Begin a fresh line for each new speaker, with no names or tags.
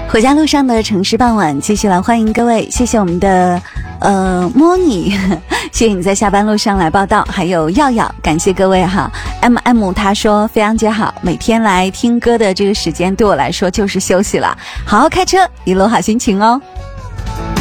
回家路上的城市傍晚，继续来欢迎各位，谢谢我们的莫妮，谢谢你在下班路上来报道，还有耀耀，感谢各位哈。MM 他说飞扬姐好，每天来听歌的这个时间对我来说就是休息了，好好开车，一路好心情哦。